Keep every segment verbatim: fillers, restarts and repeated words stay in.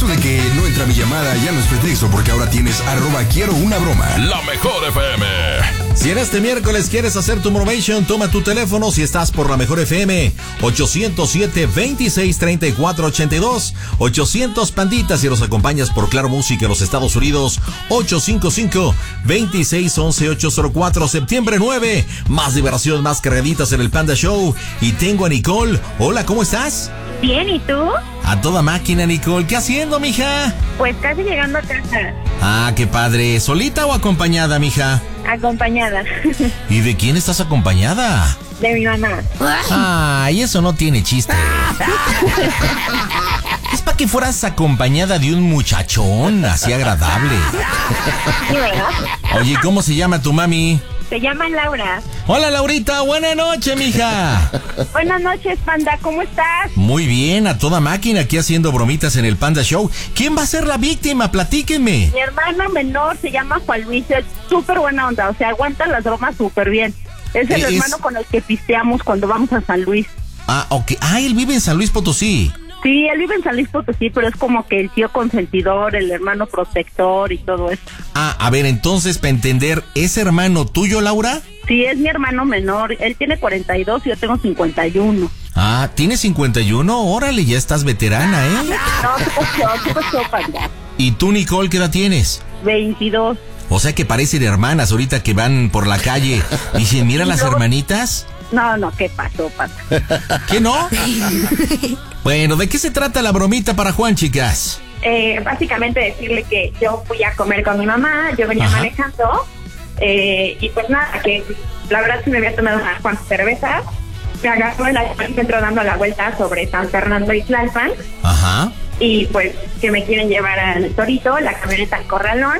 de que no entra mi llamada ya no es pretexto, porque ahora tienes arroba quiero una broma. La mejor F M. Si en este miércoles quieres hacer tu Morovation, toma tu teléfono si estás por la mejor F M. ochocientos siete, veintiséis, treinta y cuatro, ochenta y dos. ochocientos Panditas si los acompañas por Claro Música en los Estados Unidos. ochocientos cincuenta y cinco, veintiséis, once, ochocientos cuatro. Septiembre nueve. Más diversión, más cargaditas en el Panda Show. Y tengo a Nicole. Hola, ¿cómo estás? Bien, ¿y tú? A toda máquina, Nicole. ¿Qué haciendo, mija? Pues casi llegando a casa. Ah, qué padre. ¿Solita o acompañada, mija? Acompañada. ¿Y de quién estás acompañada? De mi mamá. Ay, eso no tiene chiste. Es para que fueras acompañada de un muchachón así agradable. Sí, ¿verdad? Oye, ¿cómo se llama tu mami? Se llama Laura. Hola, Laurita. Buena noche, mija. Buenas noches, Panda. ¿Cómo estás? Muy bien, a toda máquina, aquí haciendo bromitas en el Panda Show. ¿Quién va a ser la víctima? Platíquenme. Mi hermano menor se llama Juan Luis. Es súper buena onda. O sea, aguanta las bromas súper bien. Es el Es- hermano con el que pisteamos cuando vamos a San Luis. Ah, ok. Ah, él vive en San Luis Potosí. Sí, él vive en San Luis Potosí, pero es como que el tío consentidor, el hermano protector y todo eso. Ah, a ver, entonces, para entender, ¿es hermano tuyo, Laura? Sí, es mi hermano menor. Él tiene cuarenta y dos y yo tengo cincuenta y uno. Ah, ¿tienes cincuenta y uno? Órale, ya estás veterana, ¿eh? No, ¿qué pasó? ¿Qué pasó, Panda? ¿Y tú, Nicole, qué edad tienes? veintidós. O sea que parecen hermanas ahorita que van por la calle. Dicen, mira las hermanitas. No, no, ¿qué pasó, Panda? ¿Qué no? Bueno, ¿de qué se trata la bromita para Juan, chicas? Eh, básicamente decirle que yo fui a comer con mi mamá, yo venía Ajá. manejando, eh, y pues nada, que la verdad sí me había tomado unas cuantas cervezas, me agarró en la centro dando la vuelta sobre San Fernando y Tlalpan, Ajá. y pues que me quieren llevar al Torito, la camioneta al Corralón,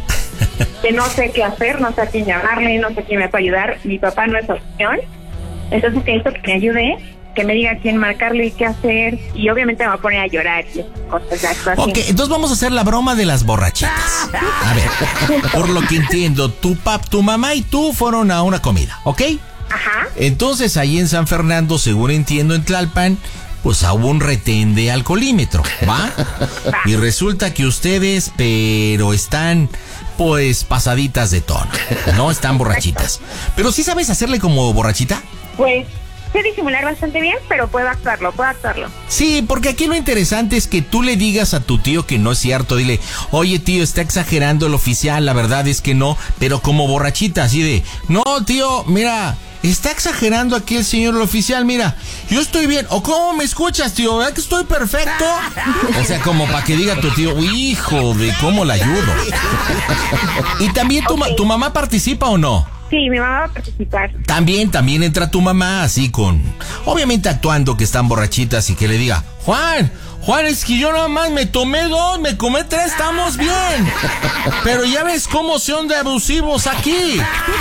que no sé qué hacer, no sé a quién llamarle, no sé quién me puede ayudar, mi papá no es opción, entonces que necesito que me ayude, que me diga a quién marcarle y qué hacer, y obviamente me va a poner a llorar y esas cosas, ya está así. Ok, entonces vamos a hacer la broma de las borrachitas. A ver, por lo que entiendo, tu pap, tu mamá y tú fueron a una comida, ¿ok? Ajá. Entonces ahí en San Fernando, según entiendo en Tlalpan, pues hubo un retén de alcoholímetro, ¿va? Y resulta que ustedes, pero están, pues, pasaditas de tono, no están borrachitas. Pero ¿sí sabes hacerle como borrachita? Pues sé disimular bastante bien, pero puedo actuarlo, puedo actuarlo. Sí, porque aquí lo interesante es que tú le digas a tu tío que no es cierto. Dile, oye tío, está exagerando el oficial, la verdad es que no, pero como borrachita, así de, no tío, mira, está exagerando aquí el señor el oficial, mira, yo estoy bien. ¿O cómo me escuchas, tío? ¿Verdad que estoy perfecto? O sea, como para que diga tu tío, hijo de cómo le ayudo. Y también tu, ma- tu mamá participa o no. Sí, mi mamá va a participar. También, también entra tu mamá así con, obviamente actuando que están borrachitas y que le diga, Juan, Juan, es que yo nada más me tomé dos, me comí tres, estamos bien. Pero ya ves cómo son de abusivos aquí.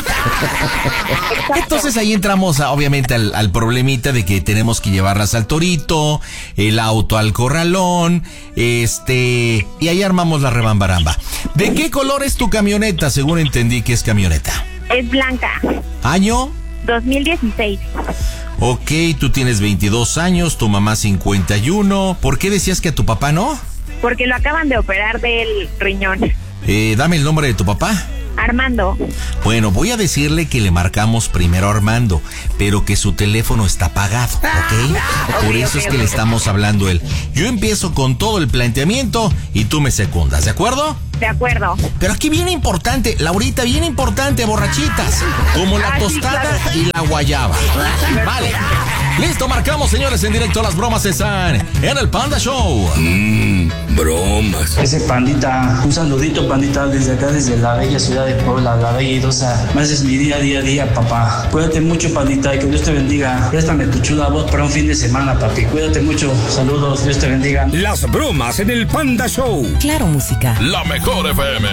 Entonces ahí entramos a, obviamente al, al problemita de que tenemos que llevarlas al Torito, el auto al Corralón, este, y ahí armamos la rebambaramba. ¿De qué color es tu camioneta? Según entendí que es camioneta. Es blanca, ¿Año? dos mil dieciséis. Ok, tú tienes veintidós años, tu mamá cincuenta y uno. ¿Por qué decías que a tu papá no? Porque lo acaban de operar del riñón. Eh, dame el nombre de tu papá. Armando. Bueno, voy a decirle que le marcamos primero a Armando, pero que su teléfono está apagado, ¿ok? Por eso es que le estamos hablando a él. Yo empiezo con todo el planteamiento y tú me secundas, ¿de acuerdo? De acuerdo. Pero aquí viene importante, Laurita, bien importante, borrachitas, como la Ah, sí, tostada claro. y la guayaba. Vale. Listo, marcamos, señores, en directo. Las bromas están en el Panda Show. Mmm, bromas. Ese Pandita, un saludito Pandita desde acá, desde la bella ciudad de Puebla, la bella idosa. Me haces mi día, día, día, papá. Cuídate mucho Pandita y que Dios te bendiga. Préstame tu chula voz para un fin de semana, papi. Cuídate mucho, saludos, Dios te bendiga. Las bromas en el Panda Show. Claro Música. La mejor F M.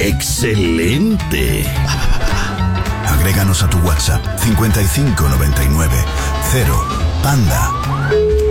Excelente. Agréganos a tu WhatsApp cincuenta y cinco noventa y nueve cero Panda.